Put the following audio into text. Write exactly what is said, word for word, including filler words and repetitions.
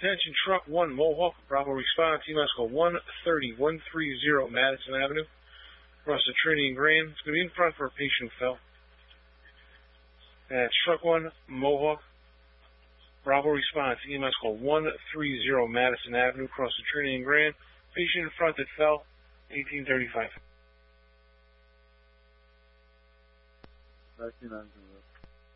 Attention, truck one, Mohawk, Bravo response, E M S call one thirty, one thirty Madison Avenue, across the Trinity and Grand. It's going to be in front for a patient who fell. That's truck one, Mohawk, Bravo response, E M S call one thirty Madison Avenue, across the Trinity and Grand. Patient in front that fell, eighteen thirty-five. nineteen ninety.